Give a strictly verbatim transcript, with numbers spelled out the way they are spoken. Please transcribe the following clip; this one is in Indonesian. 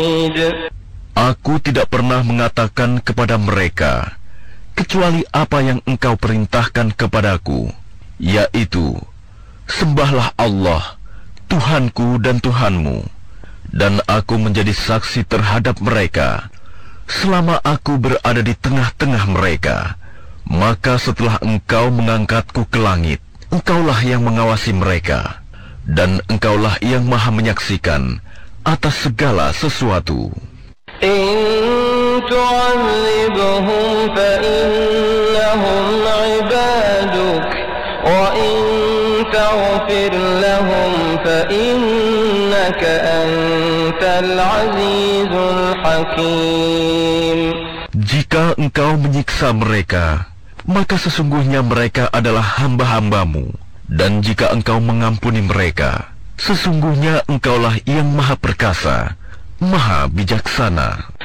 Aku tidak pernah mengatakan kepada mereka kecuali apa yang engkau perintahkan kepadaku, yaitu sembahlah Allah, Tuhanku dan Tuhanmu, dan aku menjadi saksi terhadap mereka selama aku berada di tengah-tengah mereka. Maka setelah engkau mengangkatku ke langit, engkaulah yang mengawasi mereka, dan engkaulah yang maha menyaksikan atas segala sesuatu. In tu'adzibhum fa innahum 'ibaduk wa in taghfir lahum fa innaka antal 'azizul hakim. Jika engkau menyiksa mereka, maka sesungguhnya mereka adalah hamba-hambamu, dan jika engkau mengampuni mereka, sesungguhnya engkaulah yang maha perkasa, maha bijaksana.